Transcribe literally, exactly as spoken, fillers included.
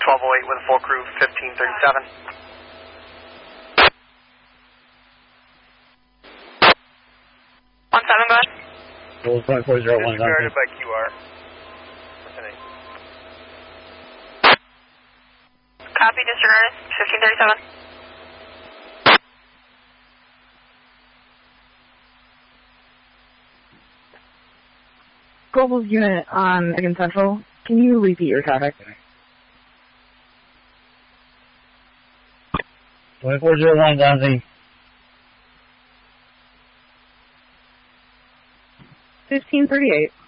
twelve oh eight with a full crew, fifteen thirty-seven. one seven, go ahead. Roll point four zero one. Disregarded by Q R. Copy, disregarded, fifteen thirty-seven. Global's unit on Michigan Central, can you repeat your traffic? twenty-four oh one, Zanzi. fifteen thirty-eight.